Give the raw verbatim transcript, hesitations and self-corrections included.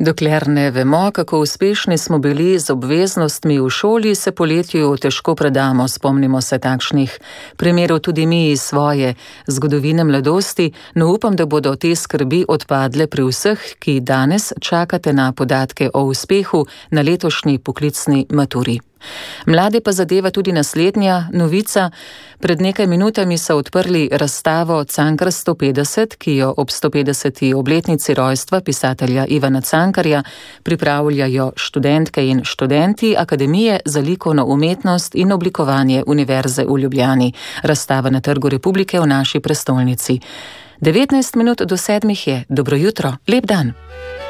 Dokler ne vemo, kako uspešni smo bili z obveznostmi v šoli, se poletju težko predamo, spomnimo se takšnih primerov tudi mi iz svoje zgodovine mladosti, no upam, da bodo te skrbi odpadle pri vseh, ki danes čakate na podatke o uspehu na letošnji poklicni maturi. Mlade pa zadeva tudi naslednja novica. Pred nekaj minutami so odprli razstavo Cankar sto petdeset, ki jo ob sto petdeseti obletnici rojstva pisatelja Ivana Cankarja pripravljajo študentke in študenti Akademije za likovno umetnost in oblikovanje Univerze v Ljubljani. Razstava na Trgu Republike v naši prestolnici. devetnajst minut do sedmih je. Dobro jutro, lep dan.